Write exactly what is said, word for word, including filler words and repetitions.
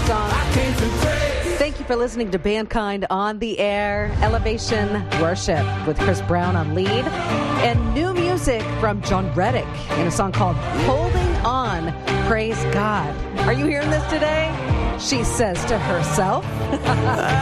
song. Thank you for listening to Bandkind on the Air. Elevation Worship with Chris Brown on lead. And new music from John Reddick in a song called Holding On. Praise God. Are you hearing this today? She says to herself.